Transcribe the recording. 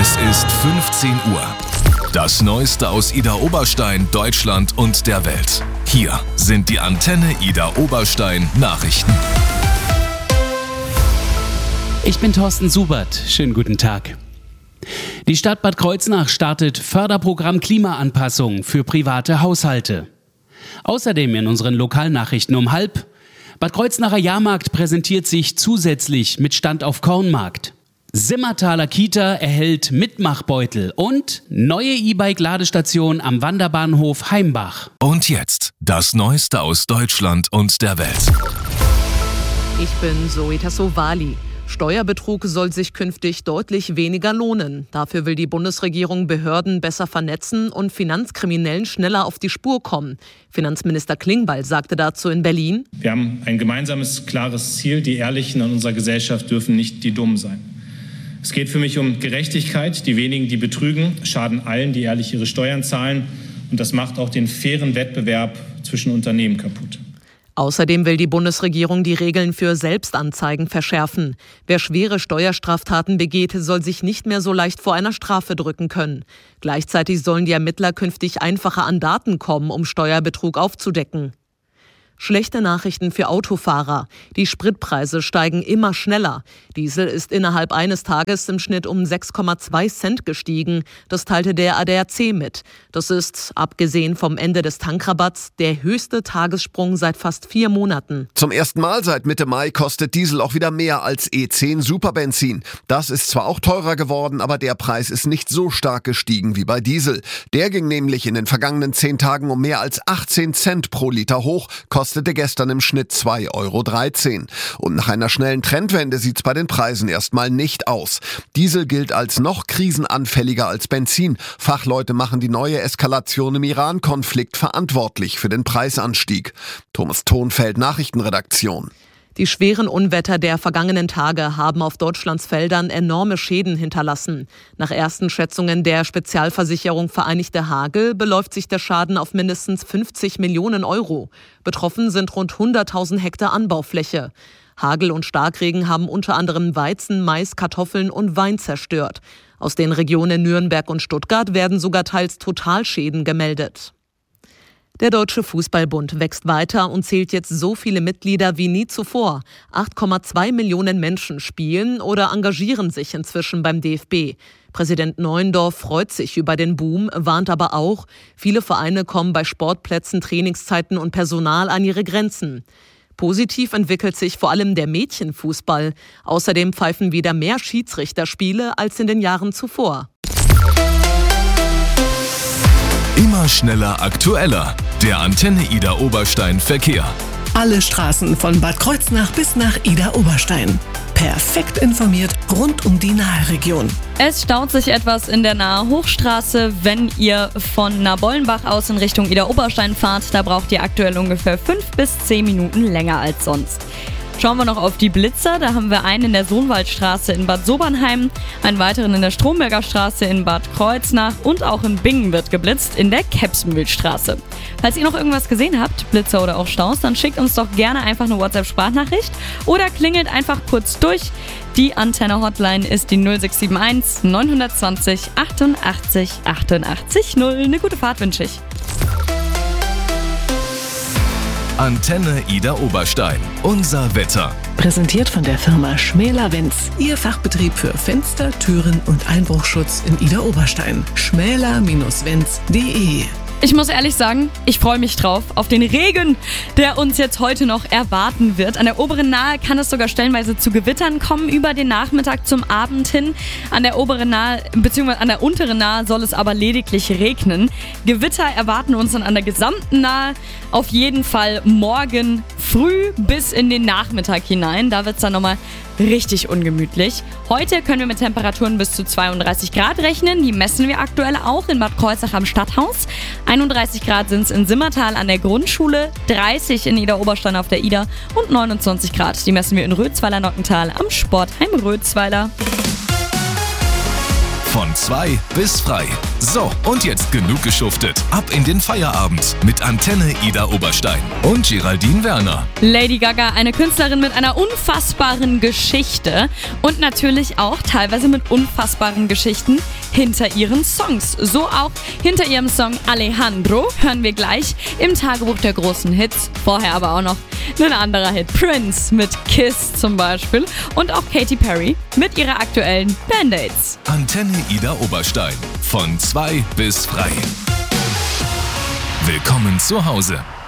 Es ist 15 Uhr. Das Neueste aus Idar-Oberstein, Deutschland und der Welt. Hier sind die Antenne Idar-Oberstein Nachrichten. Ich bin Thorsten Subert. Schönen guten Tag. Die Stadt Bad Kreuznach startet Förderprogramm Klimaanpassung für private Haushalte. Außerdem in unseren Lokalnachrichten um 12:30: Bad Kreuznacher Jahrmarkt präsentiert sich zusätzlich mit Stand auf Kornmarkt. Simmertaler Kita erhält Mitmachbeutel und neue E-Bike-Ladestation am Wanderbahnhof Heimbach. Und jetzt das Neueste aus Deutschland und der Welt. Ich bin Zoe Tassovali. Steuerbetrug soll sich künftig deutlich weniger lohnen. Dafür will die Bundesregierung Behörden besser vernetzen und Finanzkriminellen schneller auf die Spur kommen. Finanzminister Klingbeil sagte dazu in Berlin: Wir haben ein gemeinsames, klares Ziel. Die Ehrlichen in unserer Gesellschaft dürfen nicht die Dummen sein. Es geht für mich um Gerechtigkeit. Die wenigen, die betrügen, schaden allen, die ehrlich ihre Steuern zahlen. Und das macht auch den fairen Wettbewerb zwischen Unternehmen kaputt. Außerdem will die Bundesregierung die Regeln für Selbstanzeigen verschärfen. Wer schwere Steuerstraftaten begeht, soll sich nicht mehr so leicht vor einer Strafe drücken können. Gleichzeitig sollen die Ermittler künftig einfacher an Daten kommen, um Steuerbetrug aufzudecken. Schlechte Nachrichten für Autofahrer. Die Spritpreise steigen immer schneller. Diesel ist innerhalb eines Tages im Schnitt um 6,2 Cent gestiegen. Das teilte der ADAC mit. Das ist, abgesehen vom Ende des Tankrabatts, der höchste Tagessprung seit fast 4 Monaten. Zum ersten Mal seit Mitte Mai kostet Diesel auch wieder mehr als E10 Superbenzin. Das ist zwar auch teurer geworden, aber der Preis ist nicht so stark gestiegen wie bei Diesel. Der ging nämlich in den vergangenen 10 Tagen um mehr als 18 Cent pro Liter hoch, kostete gestern im Schnitt 2,13 €. Und nach einer schnellen Trendwende sieht's bei den Preisen erstmal nicht aus. Diesel gilt als noch krisenanfälliger als Benzin. Fachleute machen die neue Eskalation im Iran-Konflikt verantwortlich für den Preisanstieg. Thomas Thonfeld, Nachrichtenredaktion. Die schweren Unwetter der vergangenen Tage haben auf Deutschlands Feldern enorme Schäden hinterlassen. Nach ersten Schätzungen der Spezialversicherung Vereinigte Hagel beläuft sich der Schaden auf mindestens 50 Millionen €. Betroffen sind rund 100.000 Hektar Anbaufläche. Hagel und Starkregen haben unter anderem Weizen, Mais, Kartoffeln und Wein zerstört. Aus den Regionen Nürnberg und Stuttgart werden sogar teils Totalschäden gemeldet. Der Deutsche Fußballbund wächst weiter und zählt jetzt so viele Mitglieder wie nie zuvor. 8,2 Millionen Menschen spielen oder engagieren sich inzwischen beim DFB. Präsident Neuendorf freut sich über den Boom, warnt aber auch, viele Vereine kommen bei Sportplätzen, Trainingszeiten und Personal an ihre Grenzen. Positiv entwickelt sich vor allem der Mädchenfußball. Außerdem pfeifen wieder mehr Schiedsrichterspiele als in den Jahren zuvor. Immer schneller, aktueller. Der Antenne Idar-Oberstein Verkehr. Alle Straßen von Bad Kreuznach bis nach Idar-Oberstein. Perfekt informiert rund um die Naheregion. Es staut sich etwas in der Nahe Hochstraße. Wenn ihr von Nabollenbach aus in Richtung Idar-Oberstein fahrt, da braucht ihr aktuell ungefähr 5 bis 10 Minuten länger als sonst. Schauen wir noch auf die Blitzer. Da haben wir einen in der Sohnwaldstraße in Bad Sobernheim, einen weiteren in der Stromberger Straße in Bad Kreuznach und auch in Bingen wird geblitzt in der Kepsmühlstraße. Falls ihr noch irgendwas gesehen habt, Blitzer oder auch Staus, dann schickt uns doch gerne einfach eine WhatsApp-Sprachnachricht oder klingelt einfach kurz durch. Die Antenne-Hotline ist die 0671 920 88 88 0. Eine gute Fahrt wünsche ich. Antenne Idar-Oberstein. Unser Wetter. Präsentiert von der Firma Schmäler-Wenz. Ihr Fachbetrieb für Fenster, Türen und Einbruchschutz in Idar-Oberstein. schmäler-wenz.de. Ich muss ehrlich sagen, ich freue mich drauf, auf den Regen, der uns jetzt heute noch erwarten wird. An der oberen Nahe kann es sogar stellenweise zu Gewittern kommen, über den Nachmittag zum Abend hin. An der oberen Nahe, bzw. an der unteren Nahe soll es aber lediglich regnen. Gewitter erwarten uns dann an der gesamten Nahe auf jeden Fall morgen früh bis in den Nachmittag hinein. Da wird es dann nochmal richtig ungemütlich. Heute können wir mit Temperaturen bis zu 32 Grad rechnen. Die messen wir aktuell auch in Bad Kreuznach am Stadthaus. 31 Grad sind es in Simmertal an der Grundschule, 30 in Idar-Oberstein auf der Idar und 29 Grad. Die messen wir in Rötzweiler-Nockental am Sportheim Rötzweiler. Von 2 bis frei. So, und jetzt genug geschuftet. Ab in den Feierabend mit Antenne Ida Oberstein und Geraldine Werner. Lady Gaga, eine Künstlerin mit einer unfassbaren Geschichte und natürlich auch teilweise mit unfassbaren Geschichten hinter ihren Songs. So auch hinter ihrem Song Alejandro hören wir gleich im Tagebuch der großen Hits. Vorher aber auch noch ein anderer Hit. Prince mit Kiss zum Beispiel und auch Katy Perry mit ihrer aktuellen Band-Aids. Antenne Ida Oberstein. Von 2 bis frei. Willkommen zu Hause.